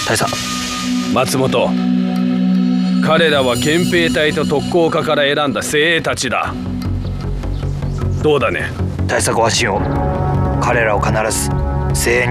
大佐。 松本、彼らは憲兵隊と特攻課から選んだ精鋭たちだ。どうだね。 大佐ご安心を。彼らを必ず精鋭に